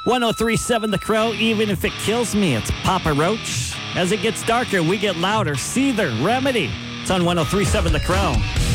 1037 The Crow, even if it kills me. It's Papa Roach. As it gets darker, we get louder. Seether, Remedy. It's on 1037 The Crow.